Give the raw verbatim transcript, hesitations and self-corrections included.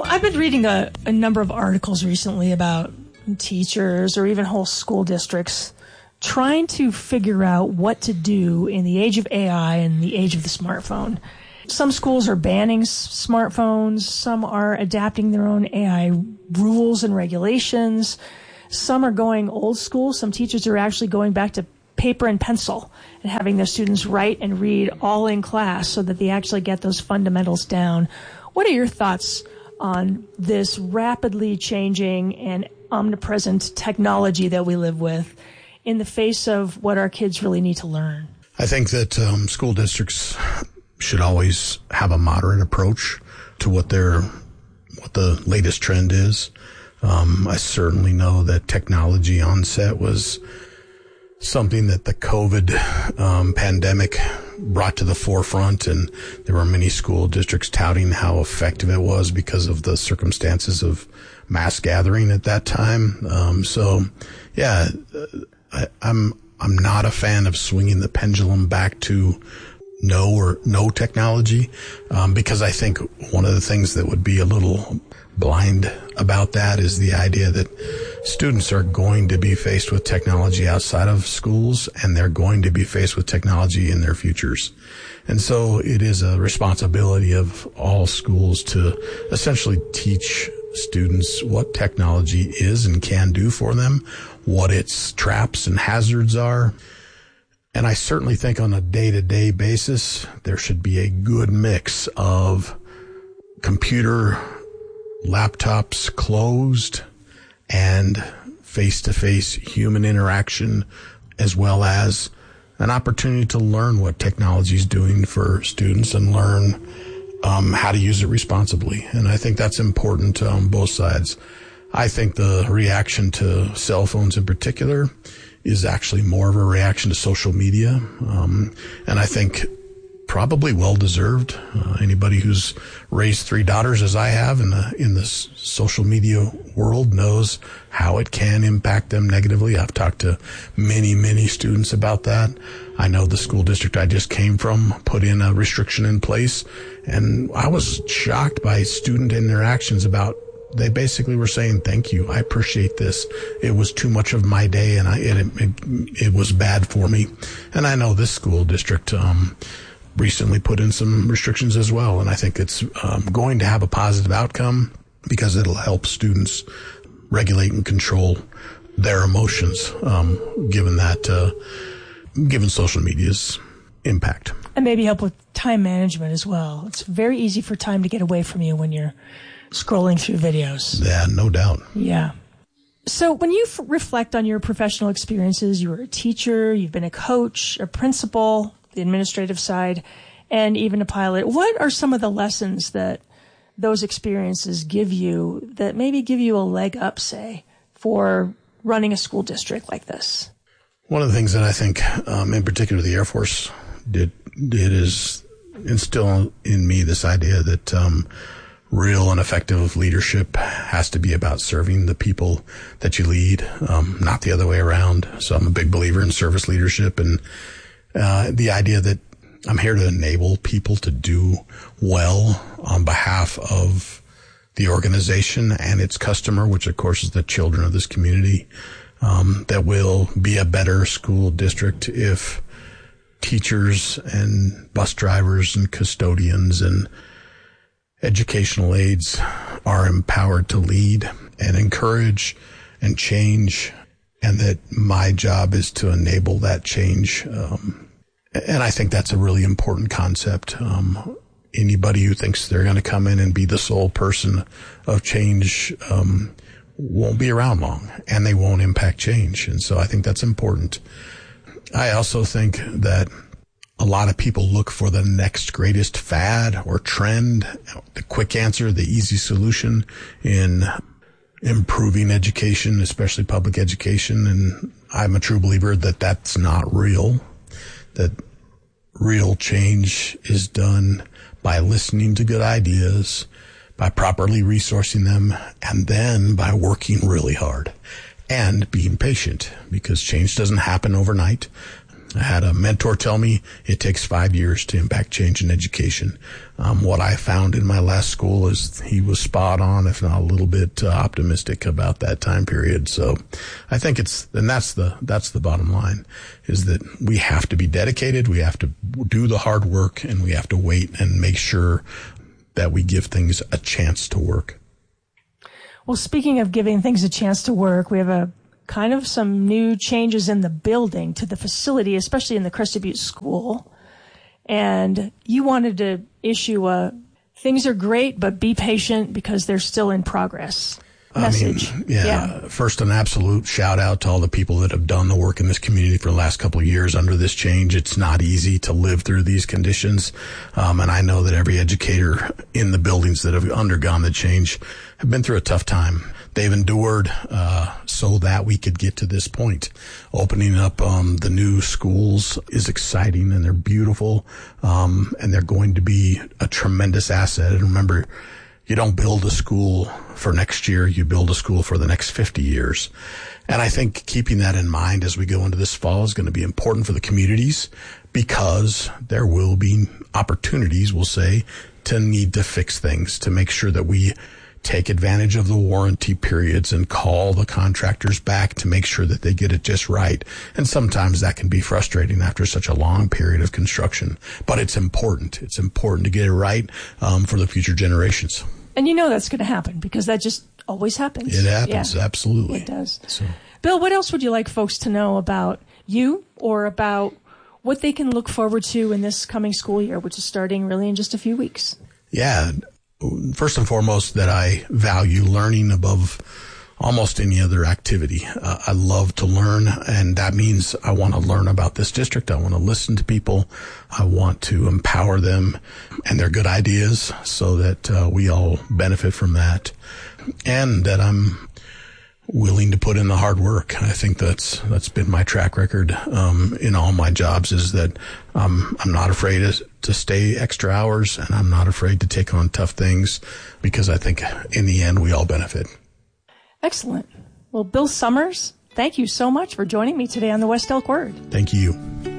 I've been reading a, a number of articles recently about teachers or even whole school districts trying to figure out what to do in the age of A I and the age of the smartphone. Some schools are banning s- smartphones. Some are adapting their own A I rules and regulations. Some are going old school. Some teachers are actually going back to paper and pencil and having their students write and read all in class so that they actually get those fundamentals down. What are your thoughts on this rapidly changing and omnipresent technology that we live with in the face of what our kids really need to learn? I think that um, school districts should always have a moderate approach to what their what the latest trend is. Um, I certainly know that technology onset was something that the COVID um, pandemic brought to the forefront, and there were many school districts touting how effective it was because of the circumstances of mass gathering at that time. Um, so, yeah, I, I'm I'm not a fan of swinging the pendulum back to no or no technology, um, because I think one of the things that would be a little blind about that is the idea that students are going to be faced with technology outside of schools, and they're going to be faced with technology in their futures. And so it is a responsibility of all schools to essentially teach students what technology is and can do for them, what its traps and hazards are. And I certainly think on a day-to-day basis, there should be a good mix of computer laptops closed and face-to-face human interaction, as well as an opportunity to learn what technology is doing for students and learn um, how to use it responsibly. And I think that's important on both sides. I think the reaction to cell phones in particular is actually more of a reaction to social media. Um, and I think probably well-deserved. Uh, anybody who's raised three daughters as I have in the, in this social media world knows how it can impact them negatively. I've talked to many, many students about that. I know the school district I just came from put in a restriction in place, and I was shocked by student interactions about they basically were saying, thank you, I appreciate this. It was too much of my day, and I, it, it, it was bad for me. And I know this school district, um, recently put in some restrictions as well. And I think it's um, going to have a positive outcome because it'll help students regulate and control their emotions, um, given that, uh, given social media's impact. And maybe help with time management as well. It's very easy for time to get away from you when you're scrolling through videos. Yeah, no doubt. Yeah. So when you f- reflect on your professional experiences, you were a teacher, you've been a coach, a principal, the administrative side, and even a pilot, what are some of the lessons that those experiences give you that maybe give you a leg up, say, for running a school district like this? One of the things that I think, um, in particular, the Air Force did did is instill in me this idea that um, real and effective leadership has to be about serving the people that you lead, um, not the other way around. So I'm a big believer in service leadership, and uh, the idea that I'm here to enable people to do well on behalf of the organization and its customer, which of course is the children of this community, um, that will be a better school district if teachers and bus drivers and custodians and educational aides are empowered to lead and encourage and change, and that my job is to enable that change. Um, and I think that's a really important concept. Um, anybody who thinks they're going to come in and be the sole person of change um, won't be around long, and they won't impact change. And so I think that's important. I also think that a lot of people look for the next greatest fad or trend, the quick answer, the easy solution in improving education, especially public education. And I'm a true believer that that's not real, that real change is done by listening to good ideas, by properly resourcing them, and then by working really hard and being patient, because change doesn't happen overnight. I had a mentor tell me it takes five years to impact change in education. Um, what I found in my last school is he was spot on, if not a little bit uh, optimistic about that time period. So I think it's, and that's the, that's the bottom line, is that we have to be dedicated. We have to do the hard work, and we have to wait and make sure that we give things a chance to work. Well, speaking of giving things a chance to work, we have a kind of some new changes in the building to the facility, especially in the Crested Butte School. And you wanted to issue a things are great, but be patient because they're still in progress message. I mean, yeah, yeah. First, an absolute shout out to all the people that have done the work in this community for the last couple of years under this change. It's not easy to live through these conditions. Um, and I know that every educator in the buildings that have undergone the change have been through a tough time. They've endured uh so that we could get to this point. Opening up um the new schools is exciting, and they're beautiful, um and they're going to be a tremendous asset. And remember, you don't build a school for next year, you build a school for the next fifty years. And I think keeping that in mind as we go into this fall is going to be important for the communities, because there will be opportunities, we'll say, to need to fix things, to make sure that we take advantage of the warranty periods and call the contractors back to make sure that they get it just right. And sometimes that can be frustrating after such a long period of construction. But it's important. It's important to get it right um, for the future generations. And you know that's going to happen, because that just always happens. It happens, yeah. Absolutely. It does. So. Bill, what else would you like folks to know about you, or about what they can look forward to in this coming school year, which is starting really in just a few weeks? Yeah. First and foremost, that I value learning above almost any other activity. Uh, I love to learn, and that means I want to learn about this district. I want to listen to people. I want to empower them and their good ideas so that uh, we all benefit from that, and that I'm willing to put in the hard work. I think that's that's been my track record um, in all my jobs, is that um, I'm not afraid to, to stay extra hours, and I'm not afraid to take on tough things, because I think in the end we all benefit. Excellent. Well, Bill Summers, thank you so much for joining me today on the West Elk Word. Thank you.